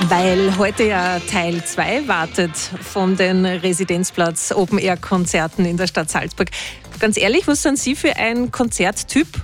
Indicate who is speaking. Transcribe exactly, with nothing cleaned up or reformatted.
Speaker 1: Weil heute ja Teil zwei wartet von den Residenzplatz Open-Air-Konzerten in der Stadt Salzburg. Ganz ehrlich, was sind Sie für ein Konzerttyp?